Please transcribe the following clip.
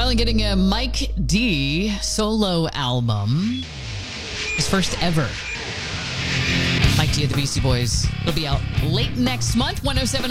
Finally getting a Mike D solo album. His first ever. Mike D of the Beastie Boys. It'll be out late next month. 107